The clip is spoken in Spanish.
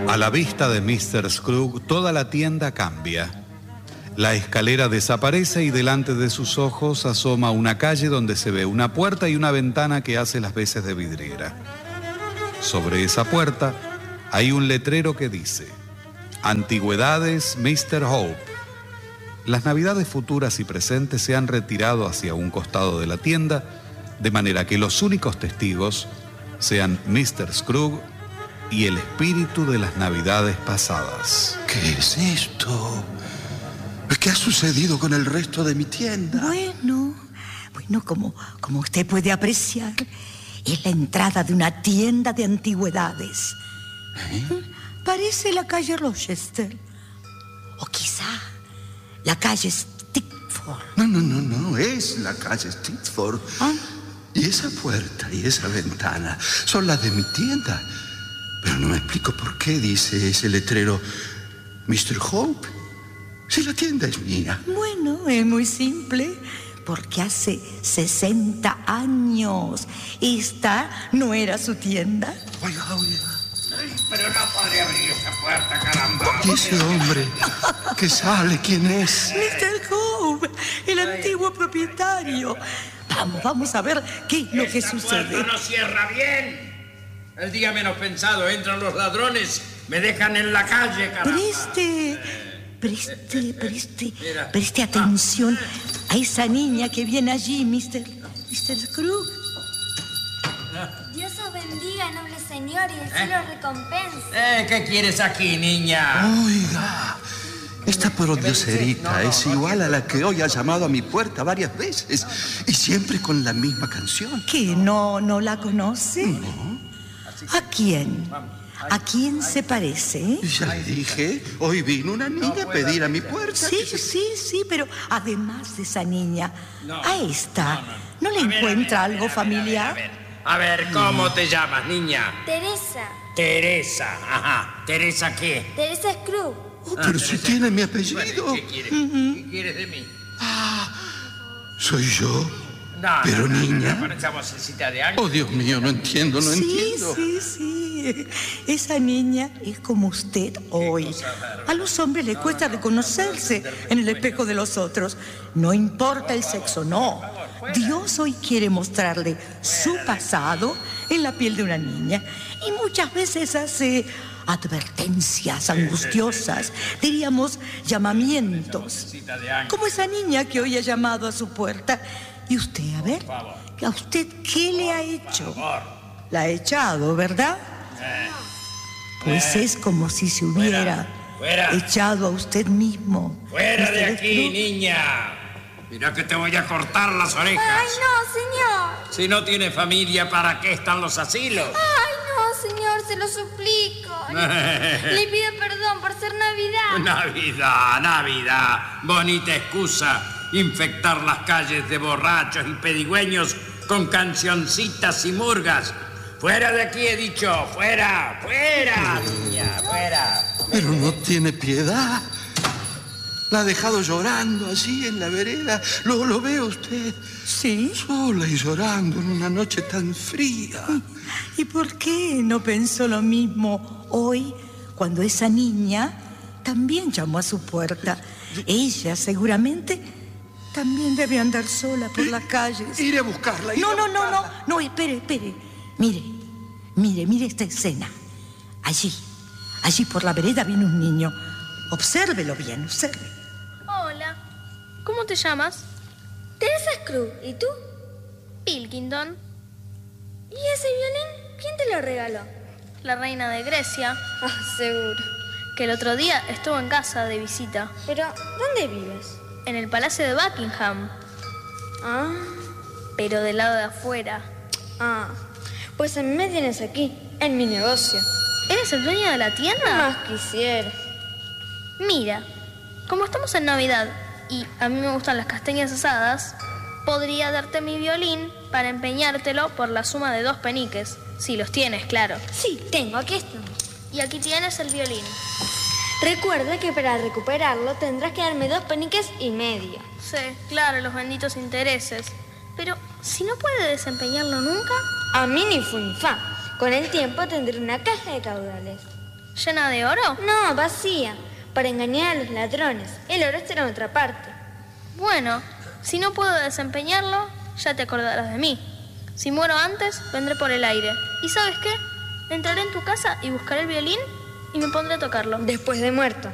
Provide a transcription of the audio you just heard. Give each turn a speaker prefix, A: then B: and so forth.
A: A la vista de Mr. Scrooge, toda la tienda cambia. La escalera desaparece y delante de sus ojos asoma una calle donde se ve una puerta y una ventana que hace las veces de vidriera. Sobre esa puerta hay un letrero que dice: Antigüedades Mr. Hope. Las navidades futuras y presentes se han retirado hacia un costado de la tienda, de manera que los únicos testigos sean Mr. Scrooge y el espíritu de las navidades pasadas.
B: ¿Qué es esto? ¿Qué ha sucedido con el resto de mi tienda?
C: Bueno, como usted puede apreciar, es la entrada de una tienda de antigüedades. Parece la calle Rochester. O quizá la calle Stickford.
B: No, es la calle Stickford.
C: ¿Ah?
B: Y esa puerta y esa ventana son las de mi tienda. Pero no me explico por qué dice ese letrero Mr. Hope, si la tienda es mía.
C: Bueno, es muy simple, porque hace 60 años esta no era su tienda.
B: Oiga.
D: Pero no podría abrir esa puerta, caramba.
B: ¿Y ese hombre que sale, quién es?
C: Mr. Hope, el antiguo propietario. Vamos a ver qué es lo que sucede.
D: Esta puerta no cierra bien. El día menos pensado entran los ladrones, me dejan en la calle, caramba.
C: Preste atención a esa niña que viene allí, Mr. Scrooge.
E: Dios os bendiga, noble señor, y el cielo recompense.
D: ¿Qué quieres aquí, niña?
B: Oiga, esta prodioserita es igual a la que hoy ha llamado a mi puerta varias veces y siempre con la misma canción.
C: ¿Qué? ¿No la conoce?
B: No.
C: ¿A quién? ¿A quién se parece?
B: Ya le dije, hoy vino una niña a pedir a mi puerta.
C: Sí, pero además de esa niña, a esta, ¿no le encuentra algo familiar?
D: A ver, ¿cómo te llamas, niña?
E: Teresa.
D: Teresa, ajá. ¿Teresa qué?
E: Teresa Scrooge.
B: Oh, pero si tiene mi apellido.
D: Bueno, ¿qué quieres? ¿Qué quieres de mí?
B: Soy yo.
D: No,
B: pero niña.
D: Parece vocecita de alguien.
B: Oh, Dios mío, no entiendo.
C: Sí. Esa niña es como usted hoy. A los hombres les cuesta reconocerse en el espejo de los otros. No importa el sexo, no. Dios hoy quiere mostrarle su pasado en la piel de una niña. Y muchas veces hace advertencias angustiosas, diríamos llamamientos. Como esa niña que hoy ha llamado a su puerta. Y usted, a ver, ¿a usted qué le ha hecho? La ha echado, ¿verdad? Pues es como si se hubiera echado a usted mismo.
D: ¡Fuera de aquí, niña! Mira que te voy a cortar las orejas.
E: ¡Ay, no, señor!
D: Si no tiene familia, ¿para qué están los asilos?
E: ¡Ay, no, señor! Se lo suplico. Le pido perdón por ser Navidad.
D: Navidad. Bonita excusa. Infectar las calles de borrachos y pedigüeños con cancioncitas y murgas. ¡Fuera de aquí, he dicho! ¡Fuera! Niña! ¡Fuera!
B: Pero no tiene piedad. La ha dejado llorando allí en la vereda. ¿Lo ve usted?
C: Sí.
B: Sola y llorando en una noche tan fría.
C: ¿Y por qué no pensó lo mismo hoy, cuando esa niña también llamó a su puerta? Ella seguramente también debe andar sola por las calles.
B: Iré a buscarla.
C: No, espere. Mire esta escena. Allí por la vereda viene un niño. Obsérvelo bien, observe.
F: Hola, ¿cómo te llamas?
E: Teresa Scrooge. ¿Y tú?
F: Pilkington.
E: ¿Y ese violín? ¿Quién te lo regaló?
F: La reina de Grecia,
E: Seguro.
F: que el otro día estuvo en casa de visita.
E: Pero, ¿dónde vives?
F: En el palacio de Buckingham. Pero del lado de afuera.
E: Pues a mí me tienes aquí, en mi negocio.
F: ¿Eres el dueño de la tienda?
E: Más quisiera.
F: Mira, como estamos en Navidad y a mí me gustan las castañas asadas, podría darte mi violín para empeñártelo por la suma de 2 peniques. Si los tienes, claro.
E: Sí, tengo, aquí están.
F: Y aquí tienes el violín.
E: Recuerda que para recuperarlo tendrás que darme 2 peniques y medio.
F: Sí, claro, los benditos intereses. Pero, si no puede desempeñarlo nunca...
E: A mí ni fu ni fa. Con el tiempo tendré una caja de caudales.
F: ¿Llena de oro?
E: No, vacía, para engañar a los ladrones. El oro estará en otra parte.
F: Bueno, si no puedo desempeñarlo, ya te acordarás de mí. Si muero antes, vendré por el aire. ¿Y sabes qué? Entraré en tu casa y buscaré el violín y me pondré a tocarlo.
E: Después de muerto.